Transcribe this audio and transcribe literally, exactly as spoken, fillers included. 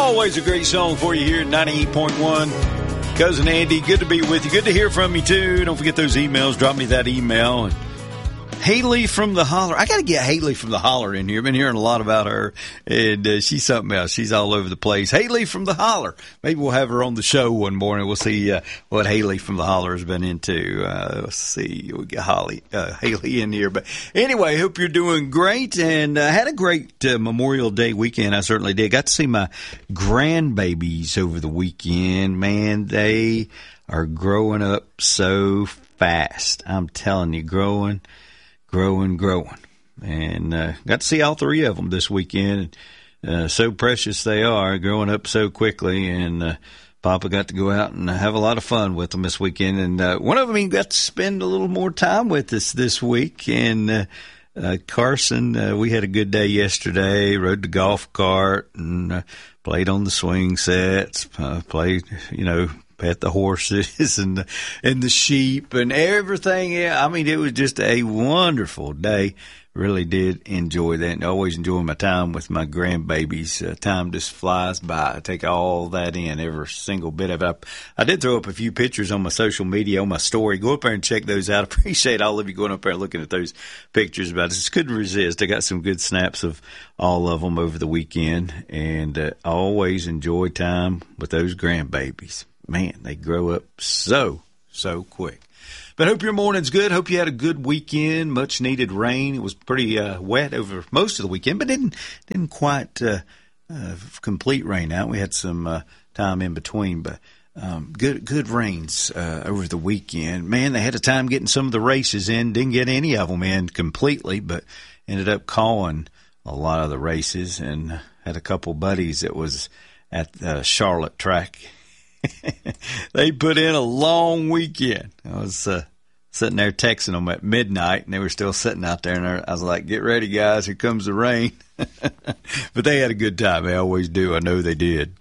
Always a great song for you here at ninety-eight point one. Cousin Andy, good to be with you. Good to hear from you, too. Don't forget those emails. Drop me that email. And Haley from the Holler. I got to get Haley from the Holler in here. I've been hearing a lot about her, and uh, she's something else. She's all over the place. Haley from the Holler. Maybe we'll have her on the show one morning. We'll see uh, what Haley from the Holler has been into. Uh, let's see. We'll get Holly, uh, Haley in here. But anyway, hope you're doing great, and uh, had a great uh, Memorial Day weekend. I certainly did. Got to see my grandbabies over the weekend. Man, they are growing up so fast. I'm telling you, growing growing, growing. And uh, got to see all three of them this weekend. Uh, so precious they are, growing up so quickly. And uh, Papa got to go out and have a lot of fun with them this weekend. And uh, one of them even got to spend a little more time with us this week. And uh, uh, Carson, uh, we had a good day yesterday, rode the golf cart and uh, played on the swing sets, uh, played, you know, pet the horses and the, and the sheep and everything. Yeah, I mean, it was just a wonderful day. Really did enjoy that, and always enjoy my time with my grandbabies. Uh, time just flies by. I take all that in, every single bit of it. I, I did throw up a few pictures on my social media, on my story. Go up there and check those out. I appreciate all of you going up there and looking at those pictures. But I just couldn't resist. I got some good snaps of all of them over the weekend, and uh, I always enjoy time with those grandbabies. Man, they grow up so, so quick. But hope your morning's good. Hope you had a good weekend. Much needed rain. It was pretty uh, wet over most of the weekend, but didn't didn't quite uh, uh, complete rain out. We had some uh, time in between, but um, good good rains uh, over the weekend. Man, they had a time getting some of the races in. Didn't get any of them in completely, but ended up calling a lot of the races, and had a couple buddies that was at the Charlotte track. They put in a long weekend. I was uh, sitting there texting them at midnight, and they were still sitting out there. And I was like, "Get ready, guys! Here comes the rain." But they had a good time. They always do. I know they did.